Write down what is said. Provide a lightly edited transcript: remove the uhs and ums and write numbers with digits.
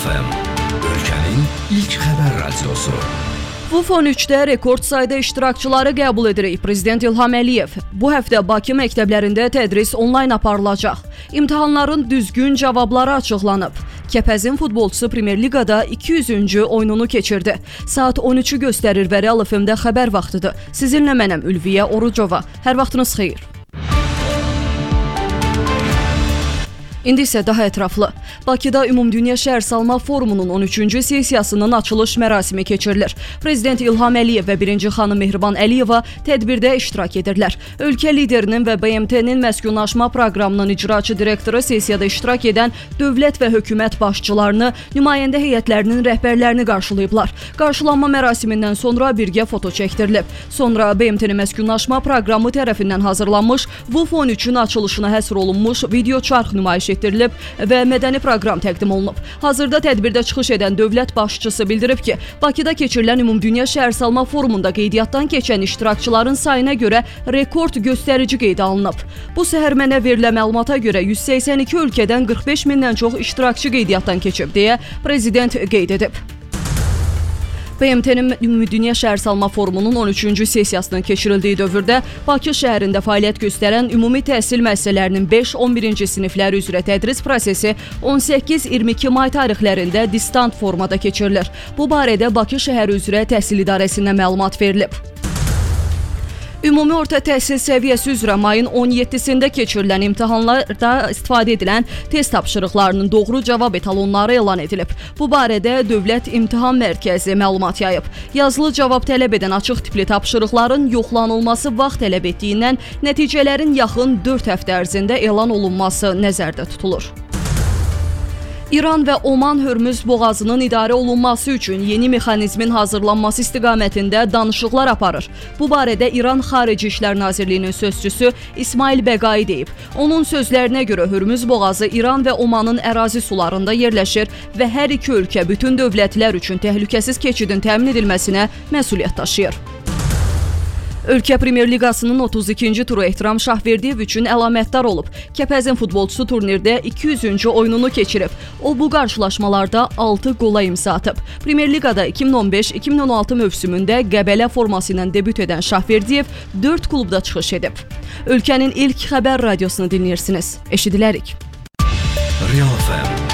FM, ölkənin ilk xəbər radiosu. WUFON 3-də rekord sayda iştirakçıları qəbul edirik. Prezident İlham Əliyev. Bu həftə Bakı məktəblərində tədris onlayn aparılacaq. İmtahanların düzgün cavabları açıqlanıb. Kəpəzin futbolçusu Premyer Liqada 200-cü oyununu keçirdi. Saat 13-ü göstərir və Real FM-də xəbər vaxtıdır. Sizinlə mənəm Ülviyə Orucova. Hər vaxtınız xeyir. İndi isə daha ətraflı. Bakıda Ümumdünya Şəhərsalma Forumunun 13-cü sessiyasının açılış mərasimi keçirilir. Prezident İlham Əliyev və birinci xanım Mehriban Əliyeva tədbirdə iştirak edirlər. Ölkə liderinin və BMT-nin məskunlaşma proqramının icraçı direktoru sessiyada iştirak edən dövlət və hökumət başçılarını, nümayəndə heyətlərinin rəhbərlərini qarşılayıblar. Qarşılanma mərasimindən sonra birgə foto çəkdirilib. Sonra BMT-nin məskunlaşma proqramı tərəfindən hazırlanmış WUFON 3-ün açılışına həsr olunmuş video çarx nümayiş etdirilib və mədəni proqram təqdim olunub. Hazırda tədbirdə çıxış edən dövlət başçısı bildirib ki, Bakıda keçirilən Ümumdünya Şəhərsalma Forumunda qeydiyyatdan keçən iştirakçıların sayına görə rekord göstərici qeydə alınıb. Bu səhər mənə verilən məlumata görə 182 ölkədən 45 mindən çox iştirakçı qeydiyyatdan keçib deyə prezident qeyd edib. BMT-nin Ümumdünya Şəhərsalma Forumunun 13-cü sessiyasının keçirildiyi dövrdə Bakı şəhərində fəaliyyət göstərən ümumi təhsil müəssisələrinin 5-11-ci sinifləri üzrə tədris prosesi 18-22 may tarixlərində distant formada keçirilir. Bu barədə Bakı şəhəri üzrə təhsil idarəsindən məlumat verilib. Ümumi orta təhsil səviyyəsi üzrə mayın 17-sində keçirilən imtahanlarda istifadə edilən test tapşırıqlarının doğru cavab etalonları elan edilib. Bu barədə Dövlət İmtahan Mərkəzi məlumat yayıb. Yazılı cavab tələb edən açıq tipli tapşırıqların yoxlanılması vaxt tələb etdiyindən nəticələrin yaxın 4 həftə ərzində elan olunması nəzərdə tutulur. İran və Oman Hörmüz boğazının idarə olunması üçün yeni mexanizmin hazırlanması istiqamətində danışıqlar aparır. Bu barədə İran Xarici İşlər Nazirliyinin sözçüsü İsmail Bəqai deyib. Onun sözlərinə görə Hörmüz boğazı İran və Omanın ərazi sularında yerləşir və hər iki ölkə bütün dövlətlər üçün təhlükəsiz keçidin təmin edilməsinə məsuliyyət daşıyır. Ölkə Premyer Liqasının 32-ci turu Ehtiram Şahverdiyev üçün əlamətdar olub. Kəpəzin futbolçusu turnirdə 200-cü oyununu keçirib. O bu qarşılaşmalarda 6 qola imza atıb. Premyer Liqada 2015-2016 mövsümündə Qəbələ forması ilə debüt edən Şahverdiyev 4 klubda çıxış edib. Ölkənin ilk xəbər radiosunu dinləyirsiniz. Eşidilərik. Real FM